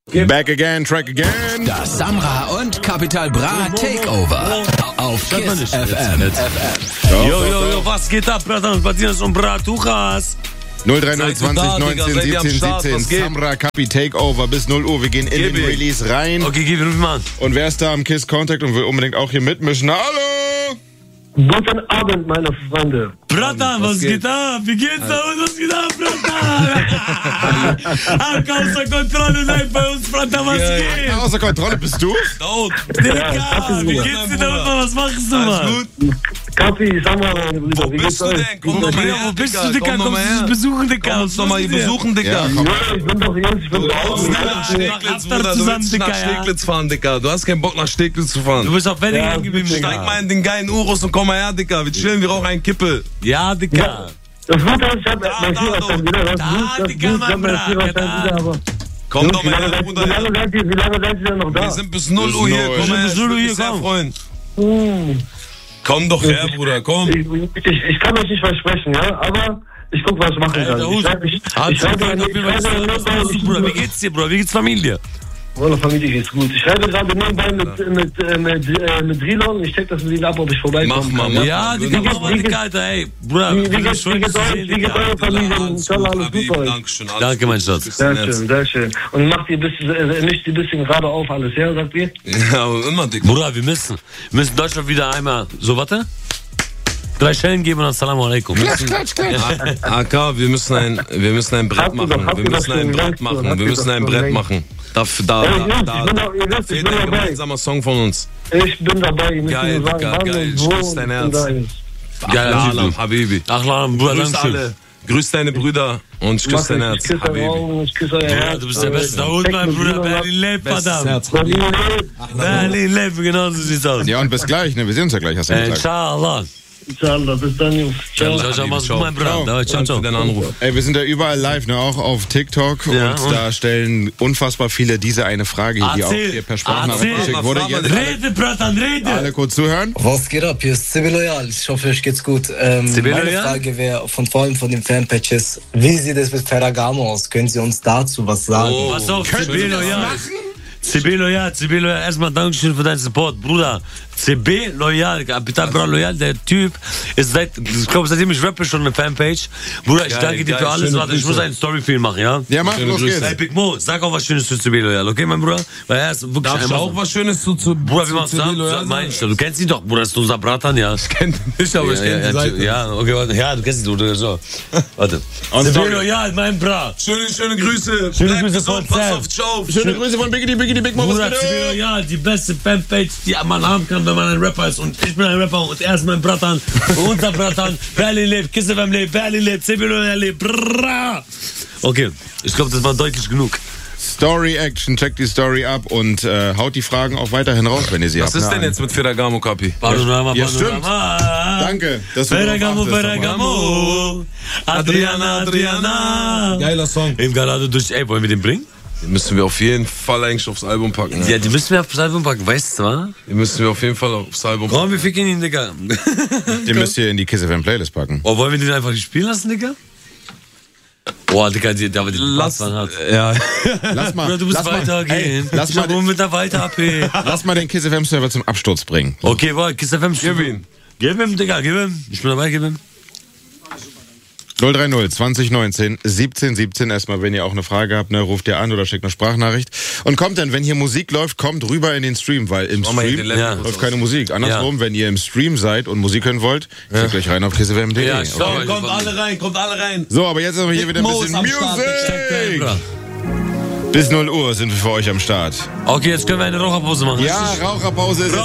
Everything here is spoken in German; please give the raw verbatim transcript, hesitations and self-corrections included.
Back again, track again. Das Samra und Capital Bra Takeover auf KISS F M. Jo, jo, jo, was geht ab, Bratan? Was ist um Bratuchas? null drei null zwanzig neunzehn siebzehn siebzehn Samra Capi Takeover bis null Uhr. Wir gehen in den Release rein. Okay, gib ihn mal. Und wer ist da am KISS Contact und will unbedingt auch hier mitmischen? Hallo! Guten Abend, meine Freunde. Bratan, was, was geht? geht ab? Wie geht's da? Was geht ab, Bratan? Außer Kontrolle, nein, bei uns, Bratan, was ja, geht? Außer Kontrolle bist du? Tot. Digga, wie geht's dir da? Was machst du, Mann? Kapi, sag mal, meine Brüder, wo bist du denn? Komm doch mal her, wo bist du, Digga? Kommst du uns besuchen, Digga? Komm uns doch mal hier besuchen, Digga. Ja, ich bin doch jetzt, ich bin draußen. Steglitz, Bruder, du willst nach Steglitz fahren, Digga. Du hast keinen Bock, nach Steglitz zu fahren. Du bist auf Wedding angeblieben, Digga. Steig mal in den geilen Urus und komm mal her, Digga. Wir chillen, wir rauchen einen Kippe. Ja, Digga. Das wird das, ich hab mein Führerschein wieder. Das Da, Digga, mein Bruder. Komm doch mal her, Bruder. Wie lange seid ihr, wie lange seid ihr denn noch da? Wir sind bis null Uhr hier. Komm her, bis null Uhr hier, komm. Freund. Komm doch her, Bruder, komm. Ich, ich, ich kann euch nicht versprechen, ja, aber ich guck, was ich machen kann. Ich schreibe, ich, ich schreibe, ich Bruder, wie geht's dir, Bruder? Wie geht's Familie? Meine Familie geht's gut. Ich schreibe gerade nebenbei mit, mit, mit, mit, mit Drilon. Ich check das mit ihnen ab, ob ich vorbeikomme. Mach mal, ja, Digga, mach mal, Digga, Alter, ey. Bruder, wie geht's eure Familie? Inshallah, alles gut bei euch. Dankeschön. Danke, mein Schatz. Sehr schön, sehr schön. Und macht ihr bisschen, nicht ein bisschen gerade auf alles, ja, sagt ihr? Ja, aber immer, Digga. Bruder, wir müssen, wir müssen Deutschland wieder einmal, so, warte. Drei Schellen geben und Assalamu alaikum. Klatsch, klatsch, klatsch. A K, wir müssen ein, wir müssen ein Brett machen. Wir müssen ein Brett machen. Wir müssen ein Brett machen. Da, da, da, da, da fehlt ein gemeinsamer Song von uns. Ich bin dabei. Geil, geil, geil. Ich küsse dein Herz. Geil, Alam, Habibi. Achlam, Bruder, grüß alle. Grüß deine Brüder und ich küsse dein Herz, Habibi. Ich küsse euer Herz. Du bist der Beste. Da unten, mein Bruder. Berlin lebt, verdammt. Berlin lebt, genau so sieht's aus. Ja, und bis gleich, ne? Wir sehen uns ja gleich, hast du gesagt. Inshallah. Inshallah, bis dann, Jungs. Ciao, ciao, ciao, mach's gut, mein Bruder. Ciao, ciao. Ey, wir sind ja überall live, ne? Auch auf TikTok. Ja, und, und da stellen unfassbar viele diese eine Frage, die auch hier per Sprachnachricht geschickt wurde. Jetzt rede, Bratan, rede! Alle kurz zuhören. Was geht ab? Hier ist Cibi Loyal. Ich hoffe, euch geht's gut. Ähm, meine Frage wäre von vor allem von den Fanpatches: Wie sieht es mit Ferragamo aus? Können Sie uns dazu was sagen? Oh, pass auf, Cibi Loyal. Cibi Loyal, Cibi Loyal, erstmal Dankeschön für deinen Support, Bruder. Cibi Loyal, Capital Bra Loyal, der Typ ist seit, ich glaube, seitdem ich rappe schon eine Fanpage. Bruder, ich geil, danke dir geil, für alles. Warte, ich muss einen Storyfilm machen, ja? Ja, mach, los geht's. Hey, Big Mo, sag auch was Schönes zu Cibi Loyal, okay, mein Bruder? Weil er ist wirklich Darfst du auch was Schönes zu, zu Bruder, wie machst du das? Meinst du, du kennst ihn doch, Bruder, das ist unser Bratan, ja. Ich kenn ihn nicht, aber ich kenn ja, die Seite. Ja, okay, warte, ja, du kennst ihn, oder so. Warte. Cibi Loyal, mein Bra. Schöne, schöne Grüße. Schöne Grüße von Pass auf, ciao. Schöne Grüße von Biggie, Biggie, Big Mo, was geht ab? Ja, die beste Fanpage, die man haben kann, wenn man ein Rapper ist. Und ich bin ein Rapper und er ist mein Bratan, unser Bratan. Berlin lebt, KISS F M lebt, Berlin lebt, Cibi Loyal lebt. Brrrra. Okay, ich glaube, das war deutlich genug. Story Action, checkt die Story ab und äh, haut die Fragen auch weiterhin raus, wenn ihr sie was habt. Was ist denn jetzt mit Ferragamo, Kapi? Ja, ja stimmt. Danke. Ferragamo, Ferragamo. Adriana, Adriana. Geiler Song. Eben gerade durch, ey, wollen wir den bringen? Den müssen wir auf jeden Fall eigentlich aufs Album packen. Ja, ja die müssen wir aufs Album packen, weißt du, wa? Den müssen wir auf jeden Fall aufs Album packen. Komm, wir ficken ihn, Digga. Den müsst ihr in die KISS F M Playlist packen. Oh, wollen wir den einfach nicht spielen lassen, Digga? Boah, Digga, die, der, der die lass, hat. Ja. Lass mal, Bruder, du musst lass weitergehen. Mal, ey, lass, mal den, mit der weiter A P. lass mal den KISS F M Server zum Absturz bringen. Okay, boah, KISS F M, gib ihm. Gib ihm, Digga, gib ihm. Ich bin dabei, gib ihm. null drei null zwanzig neunzehn siebzehn siebzehn. Erstmal, wenn ihr auch eine Frage habt, ne, ruft ihr an oder schickt eine Sprachnachricht. Und kommt dann, wenn hier Musik läuft, kommt rüber in den Stream, weil im Stream ja. läuft keine Musik. Andersrum, ja. wenn ihr im Stream seid und Musik hören wollt, ja. klickt gleich rein auf KISS F M punkt de. Ja, okay. Kommt alle rein, kommt alle rein. So, aber jetzt haben wir hier wieder ein bisschen Musik. Bis null Uhr sind wir für euch am Start. Okay, jetzt können wir eine Raucherpause machen. Ja, Raucherpause ist